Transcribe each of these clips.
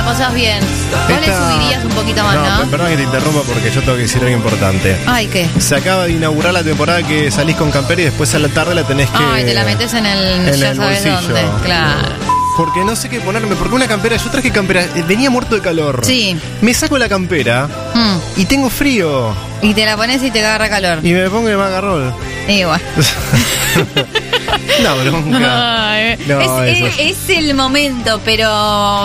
pasás bien. ¿Vos le subirías un poquito más, no? Perdón que te interrumpa porque yo tengo que decir algo importante. Ay, ¿qué? Se acaba de inaugurar la temporada que salís con campera y después a la tarde la tenés que... Ay, te la metes en el ya sabes bolsillo. dónde. Claro. Porque no sé qué ponerme, porque una campera, yo traje campera, venía muerto de calor. Sí. Me saco la campera y tengo frío. Y te la pones y te agarra calor. Y me pongo el magarrol. Igual. No, bronca. Ay, No, es el momento, pero...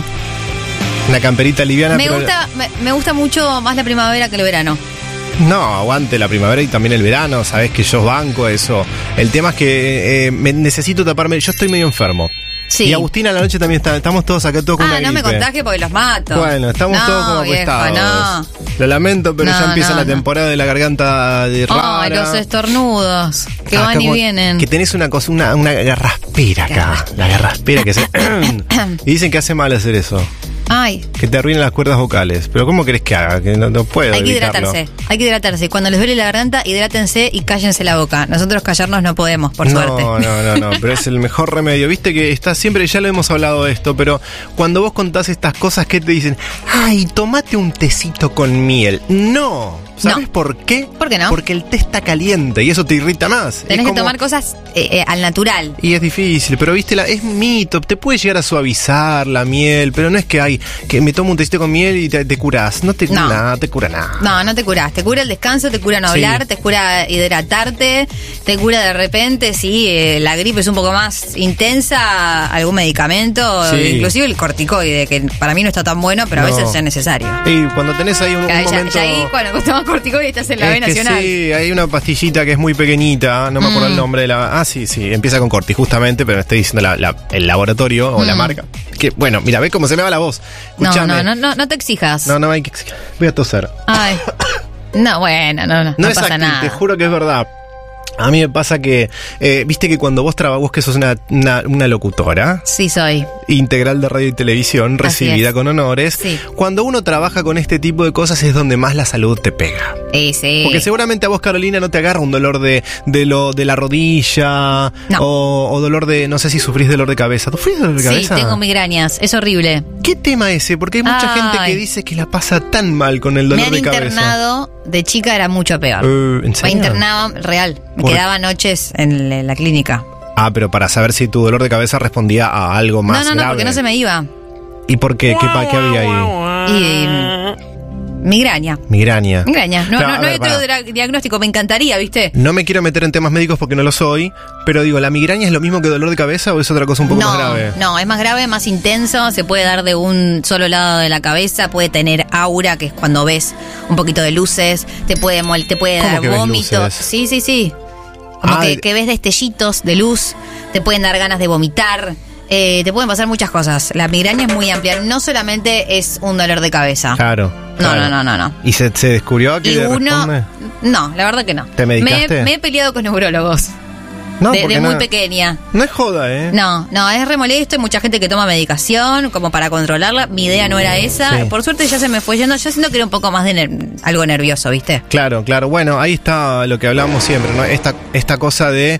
Una camperita liviana. Me gusta mucho más la primavera que el verano. No, aguante la primavera y también el verano, sabés que yo banco eso. El tema es que necesito taparme, yo estoy medio enfermo. Sí. Y Agustina a la noche también estamos todos acá todos con una gripe. No me contagie porque los mato. Bueno, estamos todos como acuestados. No. Lo lamento, pero ya empieza la temporada de la garganta de rara. Ay, los estornudos que van y vienen. Que tenés una cosa, una garraspera acá. La garraspera que se... Y dicen que hace mal hacer eso. Ay. Que te arruinen las cuerdas vocales. Pero ¿cómo querés que haga? Que no puedo Hay que evitarlo. Hay que hidratarse. Cuando les duele la garganta, hidrátense y cállense la boca. Nosotros callarnos no podemos, por suerte. No, pero es el mejor remedio. Viste que está siempre, ya lo hemos hablado de esto, pero cuando vos contás estas cosas, ¿qué te dicen? Ay, tomate un tecito con miel. No. ¿Sabes por qué? ¿Por qué no? Porque el té está caliente y eso te irrita más. Tenés que tomar cosas al natural. Y es difícil, pero viste, es mito. Te puede llegar a suavizar la miel, pero no es que me tomo un tecito con miel y te curás. No te cura nada. No te curás. Te cura el descanso, te cura no hablar, te cura hidratarte, te cura de repente, si la gripe es un poco más intensa, algún medicamento, inclusive el corticoide, que para mí no está tan bueno, pero a veces es necesario. Y cuando tenés ahí un momento... ahí, cuando tomas corticoide estás en la B nacional. Sí, hay una pastillita que es muy pequeñita, no me acuerdo el nombre de la... Ah, sí, empieza con Corti, justamente, pero me estoy diciendo el laboratorio o la marca. Que, bueno, mira, ve cómo se me va la voz. Escuchame. No te exijas. No hay que exigir. Voy a toser. Ay. No, bueno, no pasa nada. Te juro que es verdad. A mí me pasa que, viste que cuando vos que sos una locutora. Sí, soy. Integral de radio y televisión, recibida con honores. Sí. Cuando uno trabaja con este tipo de cosas es donde más la salud te pega. Sí. Porque seguramente a vos, Carolina, no te agarra un dolor de la rodilla. No. O dolor de, no sé si sufrís dolor de cabeza. ¿Tú sufrís dolor de cabeza? Sí, tengo migrañas, es horrible. ¿Qué tema ese? Porque hay mucha gente que dice que la pasa tan mal con el dolor de cabeza. Me han internado, de chica era mucho peor. ¿En serio? Me internaba real. Me quedaba noches en la clínica. Ah, pero para saber si tu dolor de cabeza respondía a algo más grave. No, porque no se me iba. ¿Y por qué? ¿Qué había ahí? Migraña. No hay otro diagnóstico, me encantaría, ¿viste? No me quiero meter en temas médicos porque no lo soy, pero digo, ¿la migraña es lo mismo que dolor de cabeza o es otra cosa un poco más grave? No, es más grave, más intenso, se puede dar de un solo lado de la cabeza, puede tener aura, que es cuando ves un poquito de luces, te puede dar vómito. Sí. Como que ves destellitos de luz, te pueden dar ganas de vomitar. Te pueden pasar muchas cosas. La migraña es muy amplia. No solamente es un dolor de cabeza. Claro. No. ¿Y se descubrió que responde? No, la verdad que no. ¿Te medicaste? Me he peleado con neurólogos. De muy pequeña. No es joda, ¿eh? No, es re molesto. Hay mucha gente que toma medicación como para controlarla. Mi idea no era esa. Sí. Por suerte ya se me fue yendo. Yo siento que era un poco más de algo nervioso, ¿viste? Claro. Bueno, ahí está lo que hablamos siempre, ¿no? Esta cosa de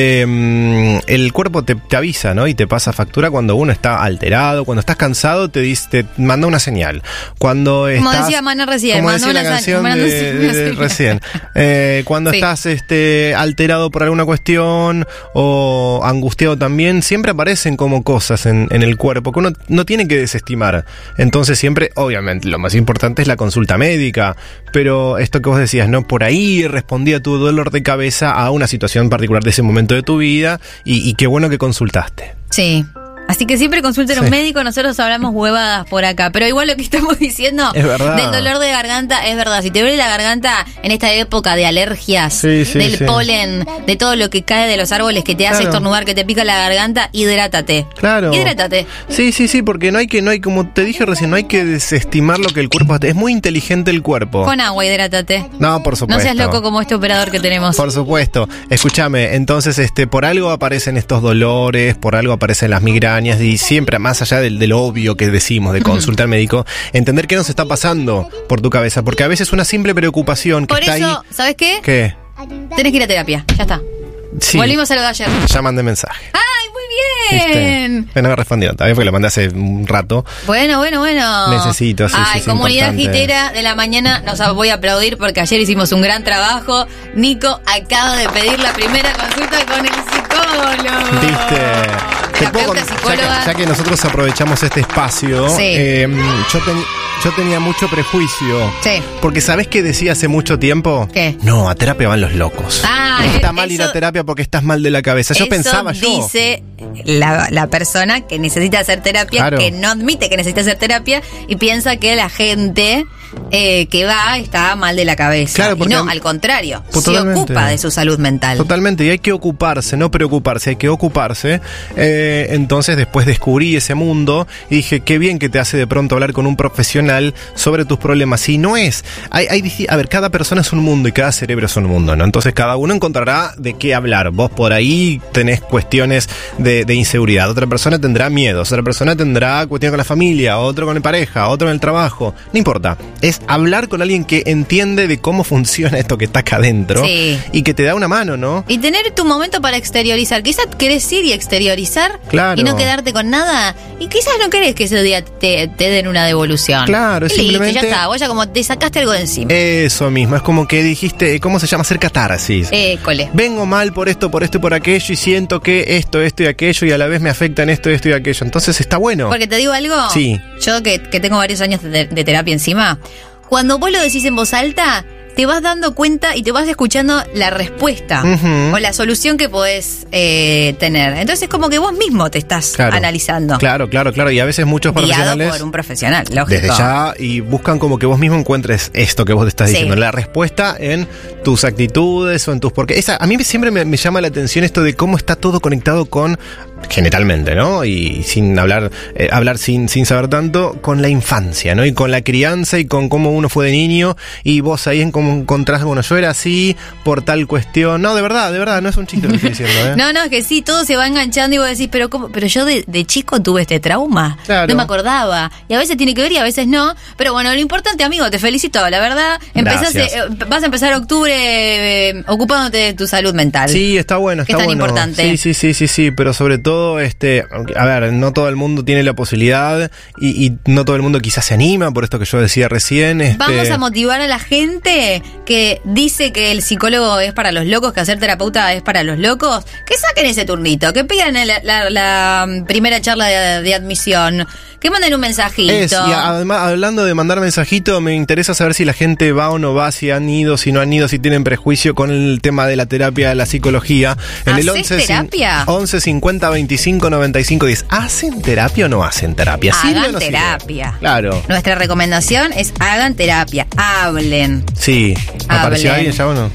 el cuerpo te avisa, ¿no? Y te pasa factura cuando uno está alterado, cuando estás cansado, te manda una señal. Cuando estás, como decía Maná recién, como decía la canción de recién. Cuando estás alterado por alguna cuestión o angustiado también, siempre aparecen como cosas en el cuerpo que uno no tiene que desestimar. Entonces siempre, obviamente, lo más importante es la consulta médica, pero esto que vos decías, ¿no? Por ahí respondía tu dolor de cabeza a una situación particular de ese momento de tu vida y qué bueno que consultaste. Sí. Así que siempre consulten a un médico, nosotros hablamos huevadas por acá. Pero igual lo que estamos diciendo del dolor de garganta es verdad. Si te duele la garganta en esta época de alergias, del polen, de todo lo que cae de los árboles que te hace estornudar, que te pica la garganta, hidrátate. Claro. Hidrátate. Sí, porque no hay, como te dije recién, no hay que desestimar lo que el cuerpo hace. Es muy inteligente el cuerpo. Con agua, hidrátate. No, por supuesto. No seas loco como este operador que tenemos. Por supuesto. Escúchame, entonces, por algo aparecen estos dolores, por algo aparecen las migrañas. Y siempre, más allá del obvio que decimos de consulta al médico, entender qué nos está pasando por tu cabeza, porque a veces una simple preocupación que por está eso, ahí... ¿sabes qué? ¿Qué? Tenés que ir a terapia, ya está. Sí. Volvimos a lo de ayer. Ya mandé mensaje. ¡Ay, muy bien! bien! No me respondió, también porque lo mandé hace un rato. Bueno. Necesito, sí. Ay, comunidad gitera de la mañana, nos voy a aplaudir porque ayer hicimos un gran trabajo. Nico acaba de pedir la primera consulta con el psicólogo. ¿Viste? Ya que nosotros aprovechamos este espacio, yo tenía mucho prejuicio. Sí. Porque ¿sabés qué decía hace mucho tiempo? ¿Qué? No, a terapia van los locos. Está mal ir a terapia porque estás mal de la cabeza. Yo pensaba dice la persona que necesita hacer terapia, claro, que no admite que necesita hacer terapia y piensa que la gente que va está mal de la cabeza. Claro, y no, al contrario, se ocupa de su salud mental. Totalmente, y hay que ocuparse, no preocuparse, hay que ocuparse. Entonces después descubrí ese mundo y dije, qué bien que te hace de pronto hablar con un profesional sobre tus problemas. Y no es, a ver, cada persona es un mundo y cada cerebro es un mundo, ¿no? Entonces cada uno encontrará de qué hablar. Vos por ahí tenés cuestiones de inseguridad, otra persona tendrá miedos, otra persona tendrá cuestiones con la familia, otro con la pareja, otro en el trabajo. No importa, es hablar con alguien que entiende de cómo funciona esto que está acá adentro, sí, y que te da una mano, ¿no? Y tener tu momento para exteriorizar. Quizás querés ir y exteriorizar, claro, y no quedarte con nada. Y quizás no querés que ese día te den una devolución. Claro, simplemente ya está, vos ya como te sacaste algo de encima. Eso mismo, es como que dijiste, ¿cómo se llama? Hacer catarsis. Cole. Vengo mal por esto y por aquello y siento que esto y aquello y a la vez me afectan esto y aquello. Entonces está bueno. Porque te digo algo, sí, yo que tengo varios años de terapia encima, cuando vos lo decís en voz alta, te vas dando cuenta y te vas escuchando la respuesta, o la solución que podés tener. Entonces es como que vos mismo te estás analizando. Claro. Y a veces muchos profesionales... Guiado por un profesional, lógico. Desde ya, y buscan como que vos mismo encuentres esto que vos te estás diciendo, la respuesta en tus actitudes o en tus... Porque a mí siempre me llama la atención esto de cómo está todo conectado con... Genitalmente, ¿no? Y sin hablar sin saber tanto, con la infancia, ¿no? Y con la crianza y con cómo uno fue de niño y vos ahí en cómo encontrás, bueno, yo era así por tal cuestión. No, de verdad, no es un chiste lo que estoy diciendo, ¿eh? No, es que sí, todo se va enganchando y vos decís, pero yo de chico tuve este trauma. Claro. No me acordaba. Y a veces tiene que ver y a veces no. Pero bueno, lo importante, amigo, te felicito, la verdad. Vas a empezar octubre ocupándote de tu salud mental. Sí, está bueno, está bueno. Es tan importante. Sí, pero sobre todo, a ver, no todo el mundo tiene la posibilidad y no todo el mundo quizás se anima, por esto que yo decía recién. Vamos a motivar a la gente que dice que el psicólogo es para los locos, que hacer terapeuta es para los locos, que saquen ese turnito, que pidan la primera charla de admisión, que manden un mensajito. Y además, hablando de mandar mensajito, me interesa saber si la gente va o no va, si han ido, si no han ido, si tienen prejuicio con el tema de la terapia, de la psicología. En el 11 50 25 95 10. ¿Hacen terapia o no hacen terapia? Hagan terapia. Claro. Nuestra recomendación es hagan terapia, hablen. Sí. ¿Apareció alguien ya o no?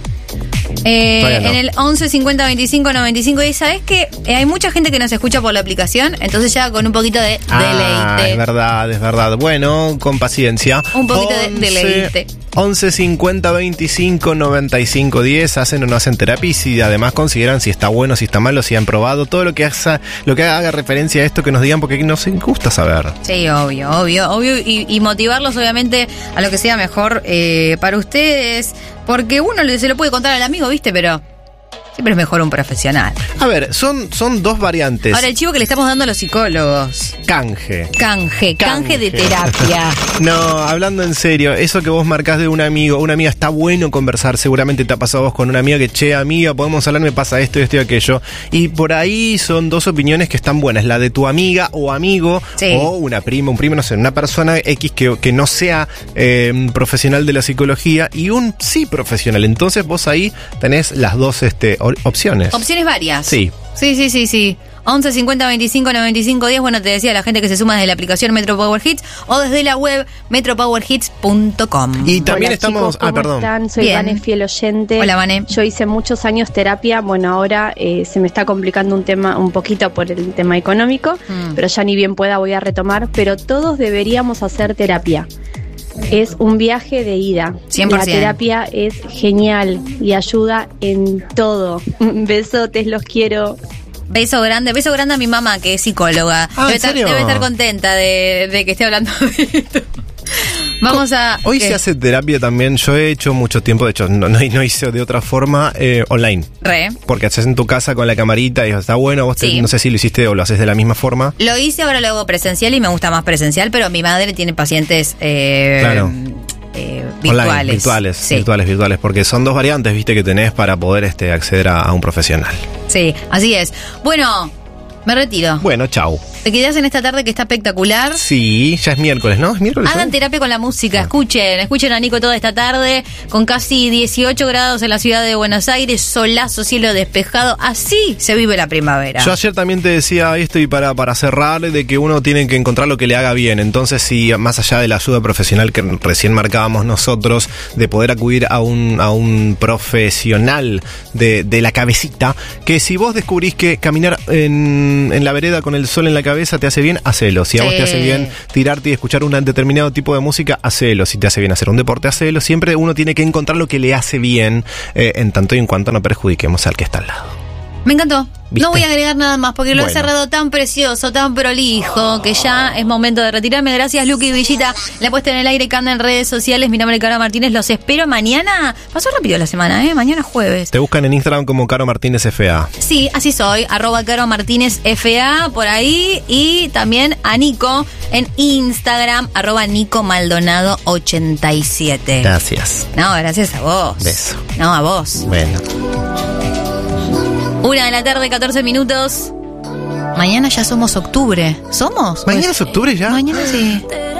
En el 11 50 25 95 10, ¿sabés qué? Hay mucha gente que nos escucha por la aplicación, entonces ya con un poquito de deleite. Es verdad. Bueno, con paciencia. Un poquito de deleite. 11 50 25 95 10. ¿Hacen o no hacen terapia? Y si además consideran si está bueno, si está malo, si han probado, todo lo que haga referencia a esto, que nos digan, porque nos gusta saber. Sí, obvio. Y motivarlos obviamente a lo que sea mejor para ustedes, porque uno se lo puede contar al amigo, ¿viste? Pero siempre es mejor un profesional. A ver, son dos variantes. Ahora, el chivo que le estamos dando a los psicólogos. Canje de terapia. No, hablando en serio, eso que vos marcás de un amigo, una amiga, está bueno conversar. Seguramente te ha pasado a vos con una amiga que, che, amiga, podemos hablar, me pasa esto y aquello. Y por ahí son dos opiniones que están buenas. La de tu amiga o amigo, o una prima, un primo, no sé, una persona X que no sea profesional de la psicología y un sí profesional. Entonces vos ahí tenés las dos opciones. Opciones varias. Sí. Sí. 11 50 25 95 10. Bueno, te decía, la gente que se suma desde la aplicación Metro Power Hits o desde la web metropowerhits.com. Y también Hola, estamos... chicos, ¿cómo están? Soy Vane, fiel oyente. Hola, Vane. Yo hice muchos años terapia. Bueno, ahora se me está complicando un poquito por el tema económico, pero ya ni bien pueda voy a retomar. Pero todos deberíamos hacer terapia. Es un viaje de ida. 100%. La terapia es genial y ayuda en todo. Besotes, los quiero. Beso grande a mi mamá, que es psicóloga. ¿En serio? Debe estar contenta de que esté hablando de esto. Vamos a... Hoy se hace terapia también, yo he hecho mucho tiempo, de hecho no hice de otra forma, online. Porque haces en tu casa con la camarita y está bueno, vos no sé si lo hiciste o lo haces de la misma forma. Lo hice, ahora lo hago presencial y me gusta más presencial, pero mi madre tiene pacientes... virtuales. Online, virtuales, porque son dos variantes, viste, que tenés para poder acceder a un profesional. Sí, así es. Bueno, me retiro. Bueno, chau. Te quedás en esta tarde que está espectacular. Sí, ya es miércoles, ¿no? ¿Es miércoles? Hagan terapia con la música, escuchen a Nico toda esta tarde, con casi 18 grados en la ciudad de Buenos Aires, solazo, cielo despejado, así se vive la primavera. Yo ayer también te decía esto y para cerrar, de que uno tiene que encontrar lo que le haga bien, entonces si más allá de la ayuda profesional que recién marcábamos nosotros, de poder acudir a un profesional de la cabecita, que si vos descubrís que caminar en la vereda con el sol en la cabeza te hace bien, hacelo. Si a vos te hace bien tirarte y escuchar un determinado tipo de música, hacelo. Si te hace bien hacer un deporte, hacelo. Siempre uno tiene que encontrar lo que le hace bien, en tanto y en cuanto no perjudiquemos al que está al lado. Me encantó. ¿Viste? No voy a agregar nada más porque lo he cerrado tan precioso, tan prolijo, que ya es momento de retirarme. Gracias, Luqui y Villita. La puesta en el aire que anda en redes sociales. Mi nombre es Caro Martínez. Los espero mañana. Pasó rápido la semana, Mañana jueves. Te buscan en Instagram como Caro Martínez FA. Sí, así soy. @Caro Martínez FA por ahí. Y también a Nico en Instagram, @Nico Maldonado 87. Gracias. No, gracias a vos. Beso. No, a vos. Bueno. 1:14 PM. Mañana ya somos octubre. ¿Somos? ¿Mañana es octubre ya? Mañana sí.